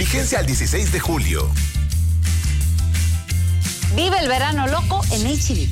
Vigencia al 16 de julio. Vive el verano loco en H-E-B.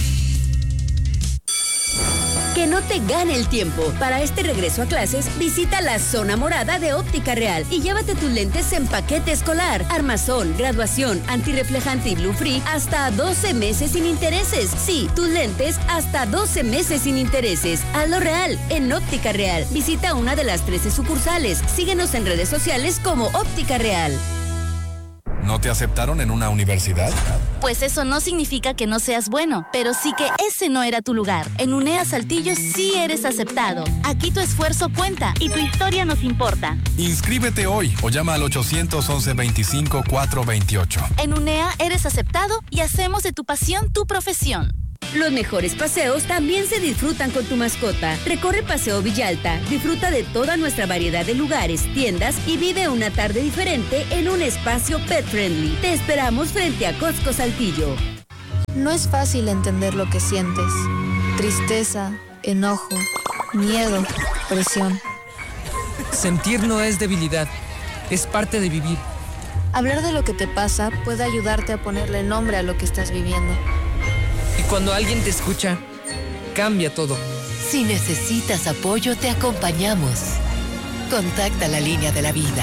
Que no te gane el tiempo. Para este regreso a clases, visita la zona morada de Óptica Real y llévate tus lentes en paquete escolar, armazón, graduación, antirreflejante y Blue Free hasta 12 meses sin intereses. Sí, tus lentes hasta 12 meses sin intereses. Hazlo real en Óptica Real. Visita una de las 13 sucursales. Síguenos en redes sociales como Óptica Real. ¿No te aceptaron en una universidad? Pues eso no significa que no seas bueno, pero sí que ese no era tu lugar. En UNEA Saltillo sí eres aceptado. Aquí tu esfuerzo cuenta y tu historia nos importa. Inscríbete hoy o llama al 811-25-428. En UNEA eres aceptado y hacemos de tu pasión tu profesión. Los mejores paseos también se disfrutan con tu mascota. Recorre Paseo Villalta, disfruta de toda nuestra variedad de lugares, tiendas y vive una tarde diferente en un espacio pet friendly. Te esperamos frente a Costco Saltillo. No es fácil entender lo que sientes. Tristeza, enojo, miedo, presión. Sentir no es debilidad, es parte de vivir. Hablar de lo que te pasa puede ayudarte a ponerle nombre a lo que estás viviendo. Y cuando alguien te escucha, cambia todo. Si necesitas apoyo, te acompañamos. Contacta la línea de la vida.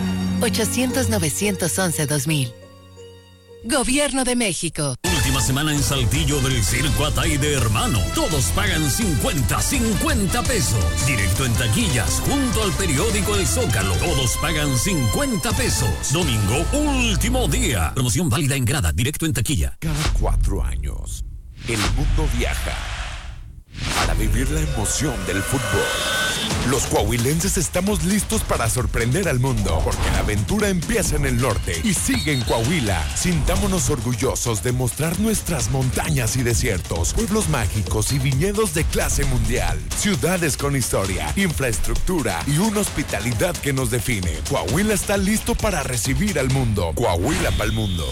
800-911-2000. Gobierno de México. Última semana en Saltillo del Circo Atay de Hermano. Todos pagan 50 pesos. Directo en taquillas, junto al periódico El Zócalo. Todos pagan 50 pesos. Domingo, último día. Promoción válida en grada, directo en taquilla. Cada 4 años, el mundo viaja para vivir la emoción del fútbol. Los coahuilenses estamos listos para sorprender al mundo, porque la aventura empieza en el norte y sigue en Coahuila. Sintámonos orgullosos de mostrar nuestras montañas y desiertos, pueblos mágicos y viñedos de clase mundial, ciudades con historia, infraestructura y una hospitalidad que nos define. Coahuila está listo para recibir al mundo. Coahuila pa'l mundo.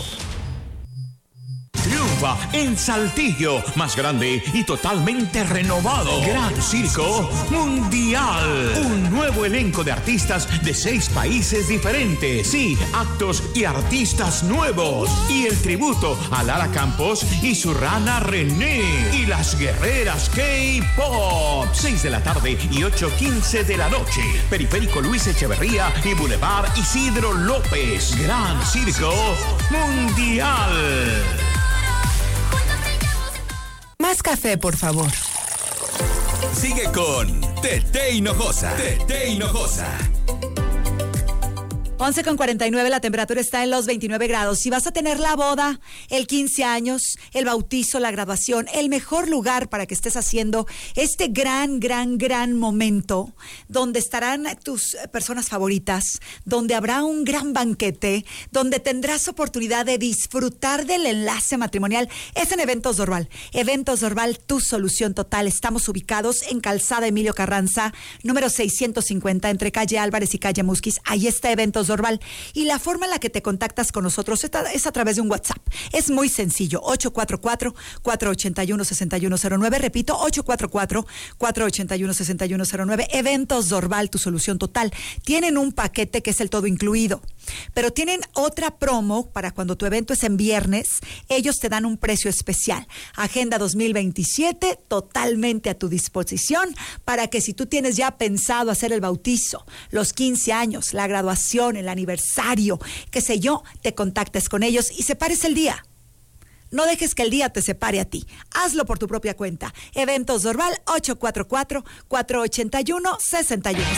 Triunfa en Saltillo, más grande y totalmente renovado. Gran Circo Mundial. Un nuevo elenco de artistas de 6 países diferentes. Sí, actos y artistas nuevos. Y el tributo a Lara Campos y su rana René. Y las guerreras K-Pop. 6 de la tarde y 8:15 de la noche. Periférico Luis Echeverría y Boulevard Isidro López. Gran Circo Mundial. Más café, por favor. Sigue con Tete Hinojosa. Tete Hinojosa. 11:49, la temperatura está en los 29 grados. Si vas a tener la boda, el 15 años, el bautizo, la graduación, el mejor lugar para que estés haciendo este gran momento, donde estarán tus personas favoritas, donde habrá un gran banquete, donde tendrás oportunidad de disfrutar del enlace matrimonial, es en Eventos Dorval. Eventos Dorval, tu solución total. Estamos ubicados en Calzada Emilio Carranza, número 650, entre calle Álvarez y calle Musquis. Ahí está Eventos Dorval. Y la forma en la que te contactas con nosotros es a través de un WhatsApp. Es muy sencillo, 844-481-6109. Repito, 844-481-6109. Eventos Dorval, tu solución total. Tienen un paquete que es el todo incluido, pero tienen otra promo para cuando tu evento es en viernes. Ellos te dan un precio especial. Agenda 2027 totalmente a tu disposición para que si tú tienes ya pensado hacer el bautizo, los 15 años, la graduación, el aniversario, qué sé yo, te contactes con ellos y separes el día. No dejes que el día te separe a ti. Hazlo por tu propia cuenta. Eventos Dorval, 844-481-6109.